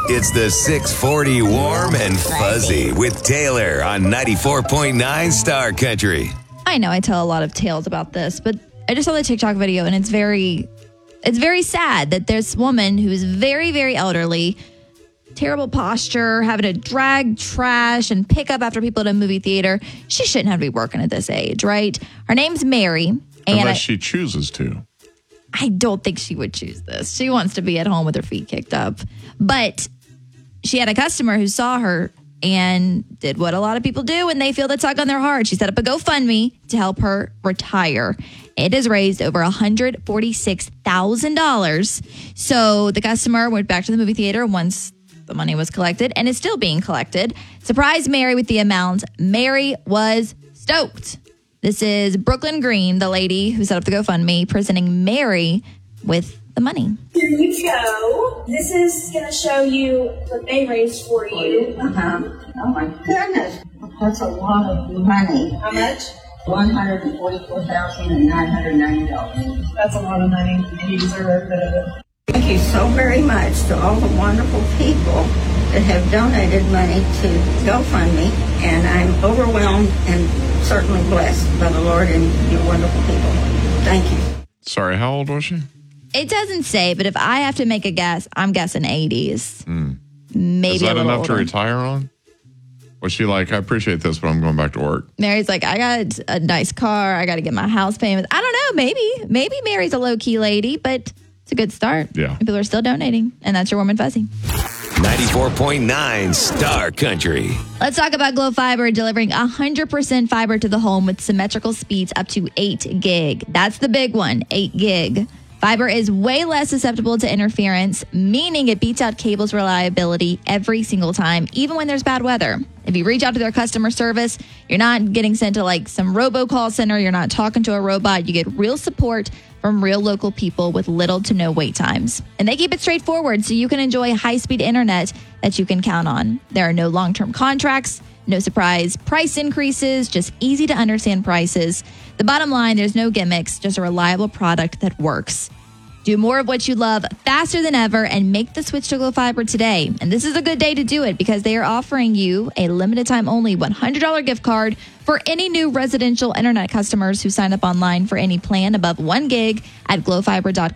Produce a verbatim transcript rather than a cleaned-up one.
It's the six forty Warm and Fuzzy with Taylor on ninety-four point nine Star Country. I know I tell a lot of tales about this, but I just saw the TikTok video and it's very, it's very sad that this woman who's very, very elderly, terrible posture, having to drag trash and pick up after people at a movie theater. She shouldn't have to be working at this age, right? Her name's Mary. And Unless I, she chooses to. I don't think she would choose this. She wants to be at home with her feet kicked up. But she had a customer who saw her and did what a lot of people do when they feel the tug on their heart. She set up a GoFundMe to help her retire. It has raised over one hundred forty-six thousand dollars. So the customer went back to the movie theater once the money was collected and is still being collected. Surprised Mary with the amount. Mary was stoked. This is Brooklyn Green, the lady who set up the GoFundMe, presenting Mary with the money. Here you go. This is going to show you what they raised for you. Uh-huh. Oh, my goodness. That's a lot of money. How much? one hundred forty-four thousand nine hundred ninety dollars. That's a lot of money, and you deserve every bit of it. Thank you so very much to all the wonderful people that have donated money to GoFundMe, and I'm overwhelmed and certainly blessed by the Lord and your wonderful people. Thank you. Sorry, how old was she? It doesn't say, but if I have to make a guess, I'm guessing eighties. Mm. Maybe Is that a little enough older. to retire on? Was she like, I appreciate this, but I'm going back to work? Mary's like, I got a nice car. I got to get my house payments. I don't know. Maybe. Maybe Mary's a low-key lady, but it's a good start. Yeah. People are still donating, and that's your Warm and Fuzzy. ninety-four point nine Star Country. Let's talk about Glow Fiber, delivering one hundred percent fiber to the home with symmetrical speeds up to eight gig. That's the big one, eight gig. Fiber is way less susceptible to interference, meaning it beats out cable's reliability every single time, even when there's bad weather. If you reach out to their customer service, you're not getting sent to like some robocall center. You're not talking to a robot. You get real support from real local people with little to no wait times. And they keep it straightforward so you can enjoy high-speed internet that you can count on. There are no long-term contracts, no surprise price increases, just easy to understand prices. The bottom line, there's no gimmicks, just a reliable product that works. Do more of what you love faster than ever and make the switch to Glow Fiber today. And this is a good day to do it because they are offering you a limited time only one hundred dollars gift card for any new residential internet customers who sign up online for any plan above one gig at glow fiber dot